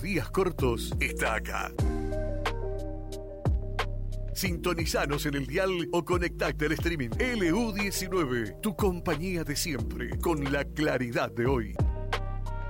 días cortos está acá. Sintonizanos en el dial o conectate al streaming. LU19, tu compañía de siempre, con la claridad de hoy.